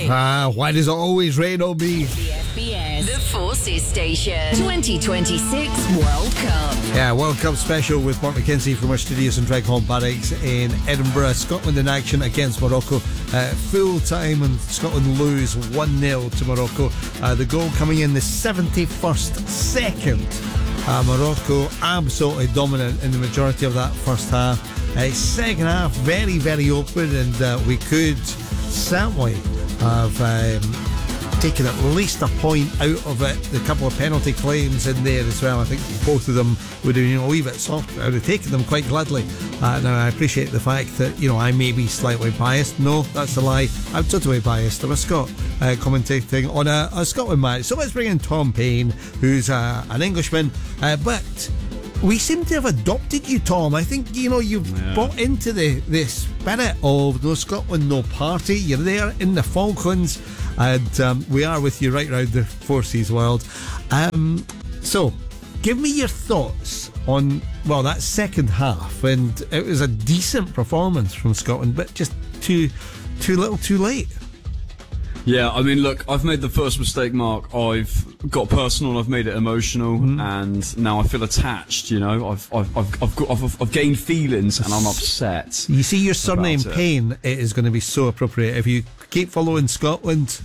Why does it always rain on me? The FBS, the Forces Station, 2026 World Cup. Yeah, World Cup special with Mark McKenzie from our studios in Dreghorn Barracks in Edinburgh. Scotland in action against Morocco. Full time and Scotland lose 1-0 to Morocco. The goal coming in the 71st second. Morocco absolutely dominant in the majority of that first half. Second half very, very open, and we could certainly have taken at least a point out of it. The couple of penalty claims in there as well. I think both of them would have been a wee bit softer. I would have taken them quite gladly. Now I appreciate the fact that, you know, I may be slightly biased. No, that's a lie. I'm totally biased. I'm a Scot commentating on a Scotland match. So let's bring in Tom Payne, who's an Englishman, but we seem to have adopted you, Tom. I think, you know, you've bought into the spirit of no Scotland, no party. You're there in the Falklands, and we are with you right round the Forces world. So, give me your thoughts on, well, that second half. And it was a decent performance from Scotland, but just too little too late. Yeah, I mean, look, I've made the first mistake, Mark. I've got personal, I've made it emotional, and now I feel attached. You know, I've gained feelings, and I'm upset. You see, your surname Payne, it is going to be so appropriate if you keep following Scotland.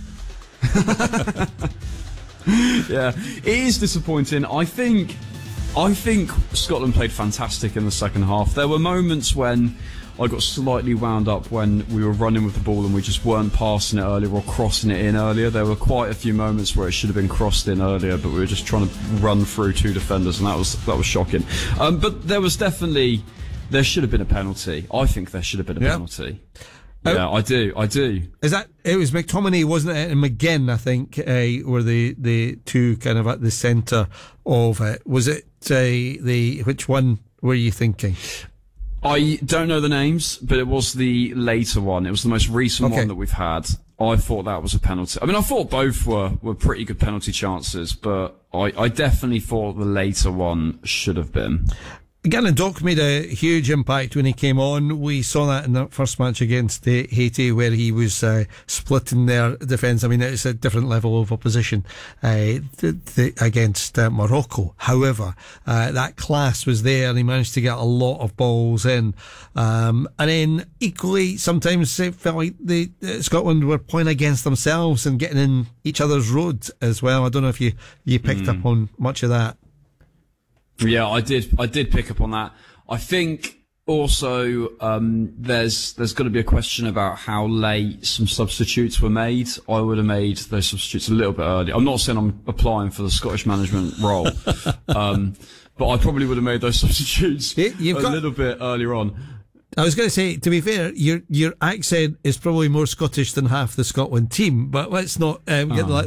Yeah, it is disappointing. I think Scotland played fantastic in the second half. There were moments when I got slightly wound up when we were running with the ball and we just weren't passing it earlier or crossing it in earlier. There were quite a few moments where it should have been crossed in earlier, but we were just trying to run through two defenders, and that was shocking. But there should have been a penalty. I think there should have been a penalty. Yeah, I do. Is that, it was McTominay, wasn't it, and McGinn, I think, were the two kind of at the centre of it. Was it which one were you thinking? I don't know the names, but it was the later one. It was the most recent one that we've had. I thought that was a penalty. I mean, I thought both were pretty good penalty chances, but I definitely thought the later one should have been. Gavin Dock made a huge impact when he came on. We saw that in that first match against Haiti, where he was splitting their defence. I mean, it's a different level of opposition against Morocco. However, that class was there, and he managed to get a lot of balls in. And then equally, sometimes it felt like Scotland were playing against themselves and getting in each other's road as well. I don't know if you picked up on much of that. Yeah, I did pick up on that. I think also there's got to be a question about how late some substitutes were made. I would have made those substitutes a little bit early. I'm not saying I'm applying for the Scottish management role, but I probably would have made those substitutes a little bit earlier on. I was going to say, to be fair, your accent is probably more Scottish than half the Scotland team, but let's not get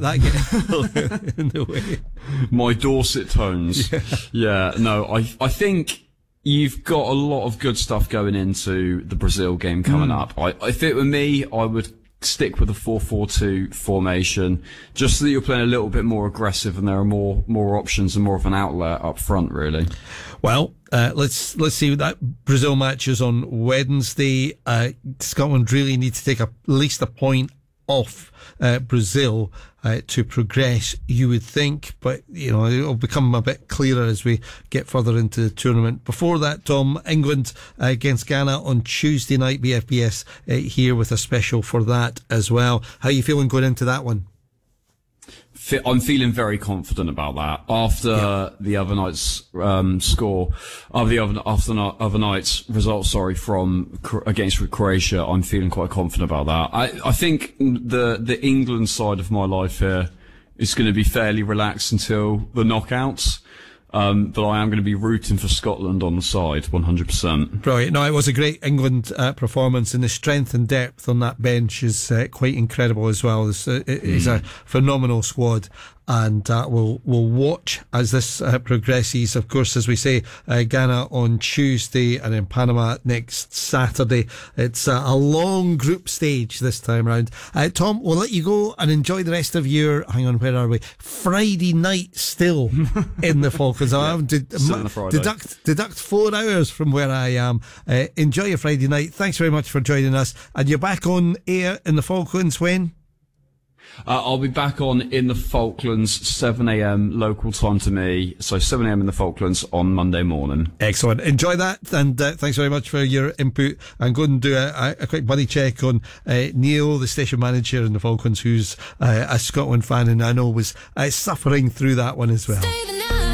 in the way. My Dorset tones. Yeah, no, I think you've got a lot of good stuff going into the Brazil game coming up. If it were me, I would stick with the 4-4-2 formation, just so that you're playing a little bit more aggressive and there are more options and more of an outlet up front, really. Well, let's see what that Brazil match is on Wednesday. Scotland really need to take at least a point off Brazil to progress, you would think, but you know, it'll become a bit clearer as we get further into the tournament. Before that, Tom, England against Ghana on Tuesday night, BFBS here with a special for that as well. How are you feeling going into that one? I'm feeling very confident about that. After the other night's other night's result, from against Croatia, I'm feeling quite confident about that. I think the England side of my life here is going to be fairly relaxed until the knockouts. But I am going to be rooting for Scotland on the side, 100%. Brilliant. No, it was a great England performance, and the strength and depth on that bench is quite incredible as well. It's a phenomenal squad. And we'll watch as this progresses. Of course, as we say, Ghana on Tuesday and in Panama next Saturday. It's a long group stage this time round. Tom, we'll let you go and enjoy the rest of your, hang on, where are we? Friday night still in the Falklands. I have to deduct 4 hours from where I am. Enjoy your Friday night. Thanks very much for joining us. And you're back on air in the Falklands when? I'll be back on in the Falklands, 7 a.m. local time to me. So 7 a.m. in the Falklands on Monday morning. Excellent. Enjoy that, and thanks very much for your input. And go and do a quick buddy check on Neil, the station manager in the Falklands, who's a Scotland fan, and I know was suffering through that one as well.